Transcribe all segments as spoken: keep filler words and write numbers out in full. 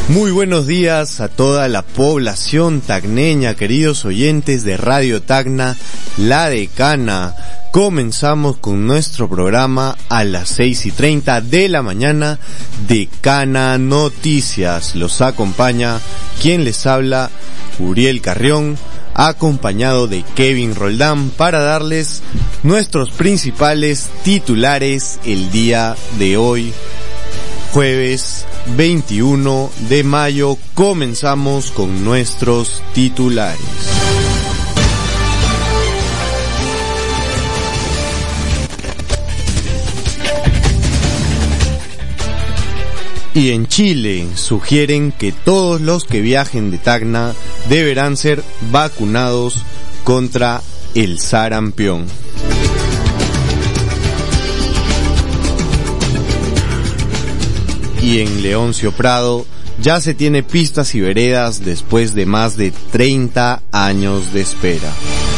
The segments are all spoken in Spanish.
Muy buenos días a toda la población tacneña, queridos oyentes de Radio Tacna, La Decana. Comenzamos con nuestro programa a las seis y treinta de la mañana, Decana Noticias. Los acompaña quien les habla, Uriel Carrión, acompañado de Kevin Roldán, para darles nuestros principales titulares el día de hoy, jueves veintiuno de mayo. Comenzamos con nuestros titulares. Y en Chile sugieren que todos los que viajen de Tacna deberán ser vacunados contra el sarampión. Y en Leoncio Prado ya se tiene pistas y veredas después de más de treinta años de espera.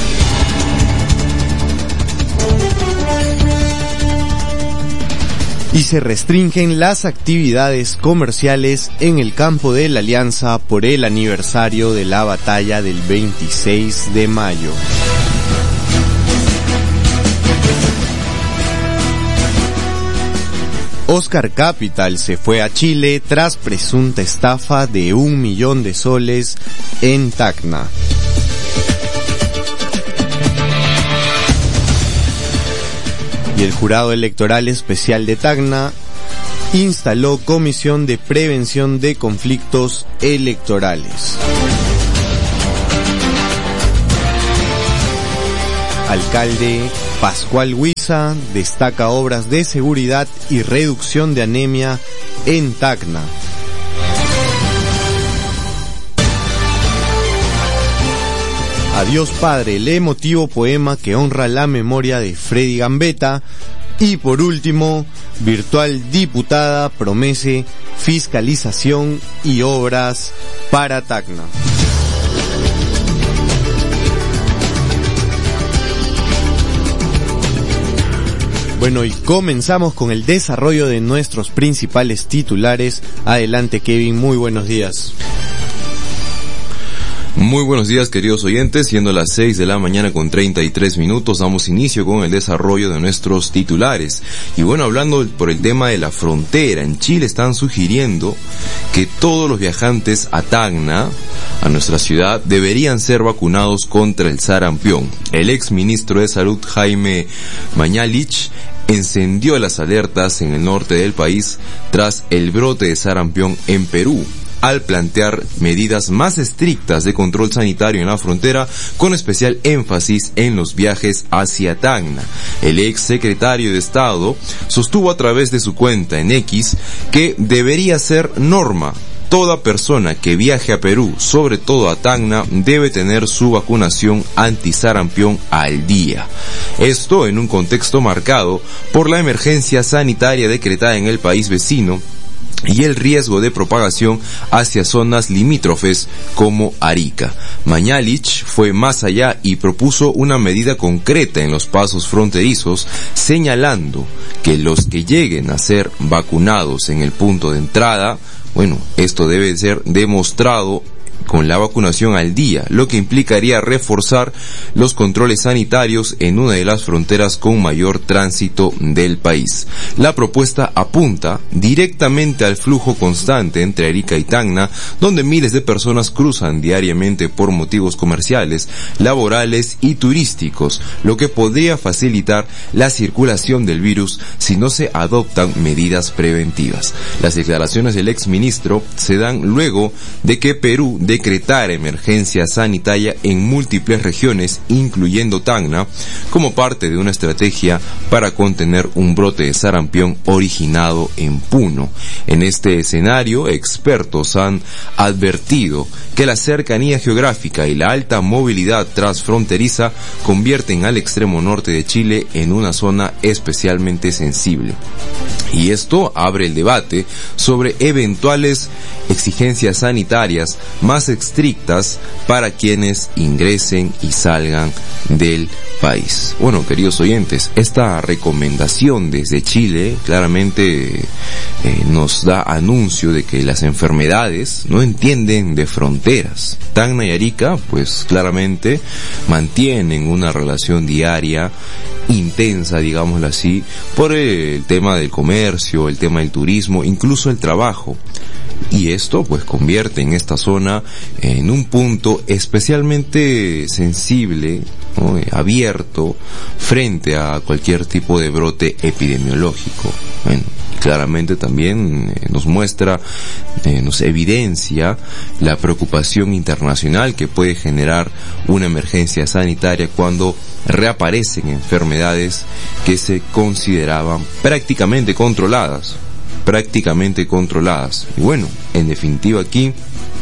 Y se restringen las actividades comerciales en el campo de la Alianza por el aniversario de la batalla del veintiséis de mayo. Oscar Capital se fue a Chile tras presunta estafa de un millón de soles en Tacna. Y el Jurado Electoral Especial de Tacna instaló Comisión de Prevención de Conflictos Electorales. Alcalde Pascual Huiza destaca obras de seguridad y reducción de anemia en Tacna. Adiós Padre, el emotivo poema que honra la memoria de Freddy Gambetta. Y por último, virtual diputada promete fiscalización y obras para Tacna. Bueno, y comenzamos con el desarrollo de nuestros principales titulares. Adelante, Kevin, muy buenos días. Muy buenos días, queridos oyentes, siendo las seis de la mañana con treinta y tres minutos, damos inicio con el desarrollo de nuestros titulares. Y bueno, hablando por el tema de la frontera, en Chile están sugiriendo que todos los viajantes a Tacna, a nuestra ciudad, deberían ser vacunados contra el sarampión. El ex ministro de Salud, Jaime Mañalich, encendió las alertas en el norte del país tras el brote de sarampión en Perú, al plantear medidas más estrictas de control sanitario en la frontera, con especial énfasis en los viajes hacia Tacna. El ex secretario de Estado sostuvo a través de su cuenta en X que debería ser norma. Toda persona que viaje a Perú, sobre todo a Tacna, debe tener su vacunación antisarampión al día. Esto en un contexto marcado por la emergencia sanitaria decretada en el país vecino y el riesgo de propagación hacia zonas limítrofes como Arica. Mañalich fue más allá y propuso una medida concreta en los pasos fronterizos, señalando que los que lleguen a ser vacunados en el punto de entrada, bueno, esto debe ser demostrado con la vacunación al día, lo que implicaría reforzar los controles sanitarios en una de las fronteras con mayor tránsito del país. La propuesta apunta directamente al flujo constante entre Arica y Tacna, donde miles de personas cruzan diariamente por motivos comerciales, laborales y turísticos, lo que podría facilitar la circulación del virus si no se adoptan medidas preventivas. Las declaraciones del exministro se dan luego de que Perú decretar emergencia sanitaria en múltiples regiones, incluyendo Tacna, como parte de una estrategia para contener un brote de sarampión originado en Puno. En este escenario, expertos han advertido que la cercanía geográfica y la alta movilidad transfronteriza convierten al extremo norte de Chile en una zona especialmente sensible. Y esto abre el debate sobre eventuales exigencias sanitarias más más estrictas para quienes ingresen y salgan del país. Bueno, queridos oyentes, esta recomendación desde Chile claramente eh, nos da anuncio de que las enfermedades no entienden de fronteras. Tacna y Arica, pues claramente mantienen una relación diaria intensa, digámoslo así, por el tema del comercio, el tema del turismo, incluso el trabajo. Y esto pues convierte en esta zona en un punto especialmente sensible, ¿no?, abierto frente a cualquier tipo de brote epidemiológico. Bueno, claramente también eh, nos muestra, eh, nos evidencia la preocupación internacional que puede generar una emergencia sanitaria cuando reaparecen enfermedades que se consideraban prácticamente controladas. prácticamente controladas. Y bueno, en definitiva aquí,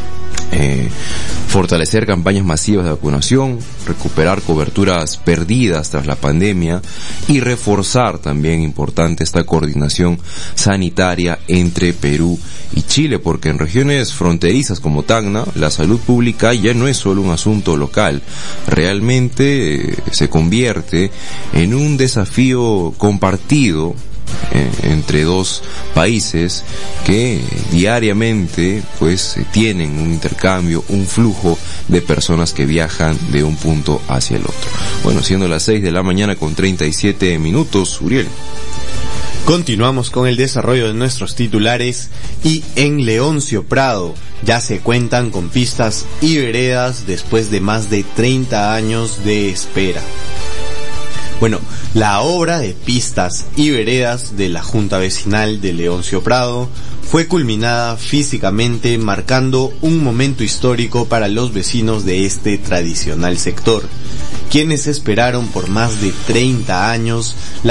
eh, fortalecer campañas masivas de vacunación, recuperar coberturas perdidas tras la pandemia y reforzar también importante esta coordinación sanitaria entre Perú y Chile, porque en regiones fronterizas como Tacna, la salud pública ya no es solo un asunto local, realmente eh, se convierte en un desafío compartido entre dos países que diariamente pues tienen un intercambio, un flujo de personas que viajan de un punto hacia el otro. Bueno, siendo las seis de la mañana con treinta y siete minutos, Uriel. Continuamos con el desarrollo de nuestros titulares y en Leoncio Prado ya se cuentan con pistas y veredas después de más de treinta años de espera. Bueno, la obra de pistas y veredas de la Junta Vecinal de Leoncio Prado fue culminada físicamente, marcando un momento histórico para los vecinos de este tradicional sector, quienes esperaron por más de treinta años la